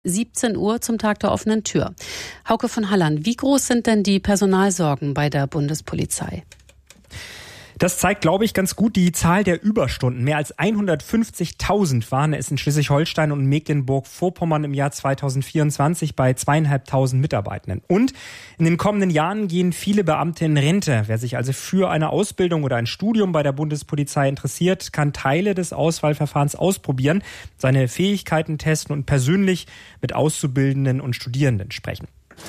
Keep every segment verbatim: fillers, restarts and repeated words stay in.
siebzehn Uhr zum Tag der offenen Tür. Hauke von Halland, wie groß sind denn die Personalsorgen bei der Bundespolizei? Das zeigt, glaube ich, ganz gut die Zahl der Überstunden. Mehr als hundertfünfzigtausend waren es in Schleswig-Holstein und Mecklenburg-Vorpommern im Jahr zweitausendvierundzwanzig bei zweieinhalbtausend Mitarbeitenden. Und in den kommenden Jahren gehen viele Beamte in Rente. Wer sich also für eine Ausbildung oder ein Studium bei der Bundespolizei interessiert, kann Teile des Auswahlverfahrens ausprobieren, seine Fähigkeiten testen und persönlich mit Auszubildenden und Studierenden sprechen.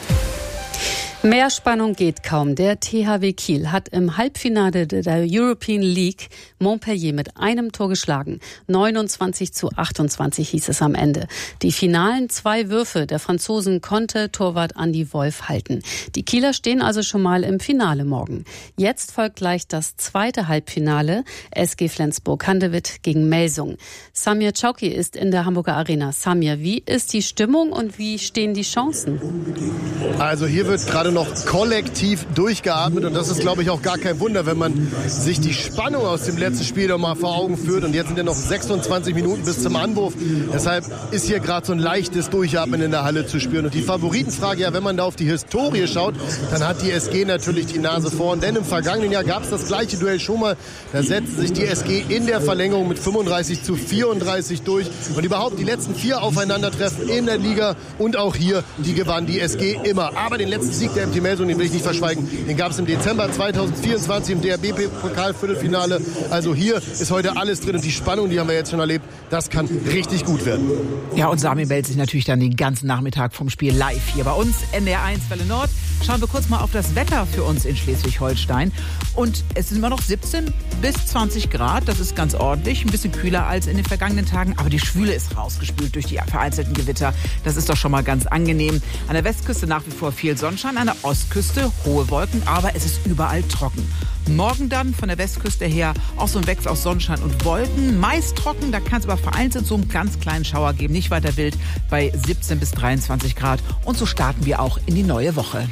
Mehr Spannung geht kaum. Der T H W Kiel hat im Halbfinale der European League Montpellier mit einem Tor geschlagen. neunundzwanzig zu achtundzwanzig hieß es am Ende. Die finalen zwei Würfe der Franzosen konnte Torwart Andy Wolf halten. Die Kieler stehen also schon mal im Finale morgen. Jetzt folgt gleich das zweite Halbfinale. S G Flensburg-Handewitt gegen Melsung. Samir Chowki ist in der Hamburger Arena. Samir, wie ist die Stimmung und wie stehen die Chancen? Also hier wird gerade noch kollektiv durchgeatmet und das ist, glaube ich, auch gar kein Wunder, wenn man sich die Spannung aus dem letzten Spiel noch mal vor Augen führt. Und jetzt sind ja noch sechsundzwanzig Minuten bis zum Anwurf. Deshalb ist hier gerade so ein leichtes Durchatmen in der Halle zu spüren. Und die Favoritenfrage, ja, wenn man da auf die Historie schaut, dann hat die S G natürlich die Nase vorn. Denn im vergangenen Jahr gab es das gleiche Duell schon mal. Da setzte sich die S G in der Verlängerung mit fünfunddreißig zu vierunddreißig durch. Und überhaupt die letzten vier Aufeinandertreffen in der Liga und auch hier, die gewann die S G immer. Aber den letzten Sieg der M T Melsung, den will ich nicht verschweigen, den gab es im Dezember zweitausendvierundzwanzig im D H B-Pokal-Viertelfinale. Also hier ist heute alles drin und die Spannung, die haben wir jetzt schon erlebt, das kann richtig gut werden. Ja, und Sami meldet sich natürlich dann den ganzen Nachmittag vom Spiel live hier bei uns, N D R eins Welle Nord. Schauen wir kurz mal auf das Wetter für uns in Schleswig-Holstein. Und es sind immer noch siebzehn bis zwanzig Grad, das ist ganz ordentlich, ein bisschen kühler als in den vergangenen Tagen, aber die Schwüle ist rausgespült durch die vereinzelten Gewitter. Das ist doch schon mal ganz angenehm. An der Westküste nach wie vor viel Sonnenschein, an der Ostküste hohe Wolken, aber es ist überall trocken. Morgen dann von der Westküste her auch so ein Wechsel aus Sonnenschein und Wolken. Meist trocken, da kann es aber vereinzelt so einen ganz kleinen Schauer geben, nicht weiter wild, bei siebzehn bis dreiundzwanzig Grad. Und so starten wir auch in die neue Woche.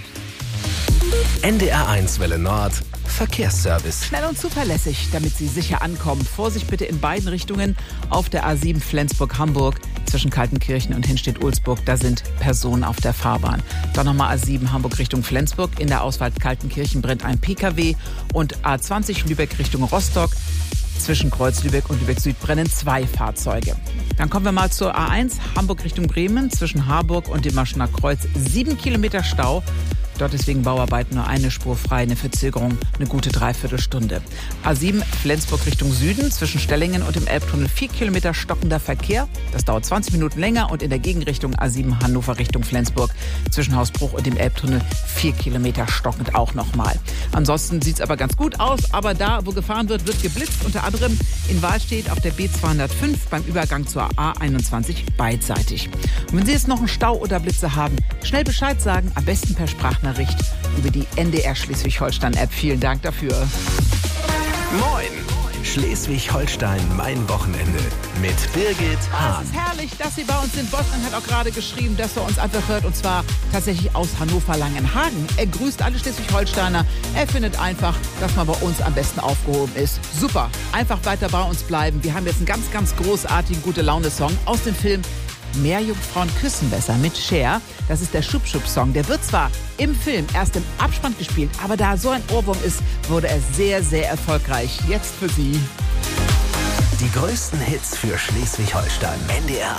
N D R eins Welle Nord. Verkehrsservice. Schnell und zuverlässig, damit Sie sicher ankommen. Vorsicht bitte in beiden Richtungen auf der A sieben Flensburg-Hamburg zwischen Kaltenkirchen und Hinstedt-Ulzburg. Da sind Personen auf der Fahrbahn. Dann nochmal A sieben Hamburg Richtung Flensburg. In der Ausfahrt Kaltenkirchen brennt ein P K W. Und A zwanzig Lübeck Richtung Rostock. Zwischen Kreuz-Lübeck und Lübeck-Süd brennen zwei Fahrzeuge. Dann kommen wir mal zur A eins Hamburg Richtung Bremen. Zwischen Harburg und dem Maschener Kreuz sieben Kilometer Stau. Dort ist wegen Bauarbeiten nur eine Spur frei, eine Verzögerung, eine gute Dreiviertelstunde. A sieben Flensburg Richtung Süden, zwischen Stellingen und dem Elbtunnel vier Kilometer stockender Verkehr. Das dauert zwanzig Minuten länger und in der Gegenrichtung A sieben Hannover Richtung Flensburg, zwischen Hausbruch und dem Elbtunnel vier Kilometer stockend auch nochmal. Ansonsten sieht es aber ganz gut aus, aber da, wo gefahren wird, wird geblitzt, unter anderem in Wahlstedt auf der B zweihundertfünf beim Übergang zur A einundzwanzig beidseitig. Und wenn Sie jetzt noch einen Stau oder Blitze haben, schnell Bescheid sagen, am besten per Sprachnachricht über die N D R Schleswig-Holstein-App. Vielen Dank dafür. Moin! Schleswig-Holstein, mein Wochenende mit Birgit Hahn. Es ist herrlich, dass Sie bei uns sind. Wolfgang hat auch gerade geschrieben, dass er uns einfach hört, und zwar tatsächlich aus Hannover-Langenhagen. Er grüßt alle Schleswig-Holsteiner. Er findet einfach, dass man bei uns am besten aufgehoben ist. Super, einfach weiter bei uns bleiben. Wir haben jetzt einen ganz, ganz großartigen Gute-Laune-Song aus dem Film Meerjungfrauen küssen besser mit Cher. Das ist der Schub-Schub-Song. Der wird zwar im Film erst im Abspann gespielt, aber da so ein Ohrwurm ist, wurde er sehr, sehr erfolgreich. Jetzt für Sie. Die größten Hits für Schleswig-Holstein. N D R